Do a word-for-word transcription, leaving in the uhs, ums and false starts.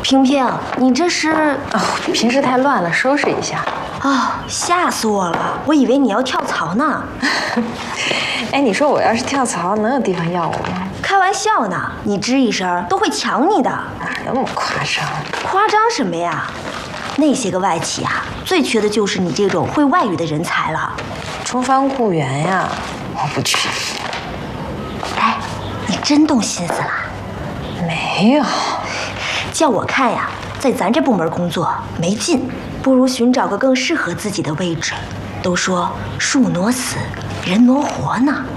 萍萍，你这是…… 哦，平时太乱了，收拾一下。 哦，吓死我了！我以为你要跳槽呢。 哎，你说我要是跳槽，能有地方要我吗？ 开玩笑呢，你吱一声都会抢你的。 哪那么夸张？ 夸张什么呀？那些个外企啊，最缺的就是你这种会外语的人才了。 充番雇员呀，我不去。 哎，你真动心思了？ 没有。 叫我看呀，在咱这部门工作没劲，不如寻找个更适合自己的位置。都说树挪死，人挪活呢。